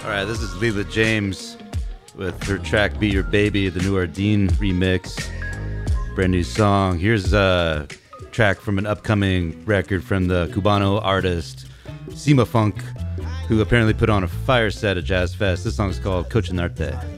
All right, this is Leela James with her track Be Your Baby, the new Ardeen remix. Brand new song. Here's a track from an upcoming record from the Cubano artist Sima Funk, who apparently put on a fire set at Jazz Fest. This song is called Cochinarte.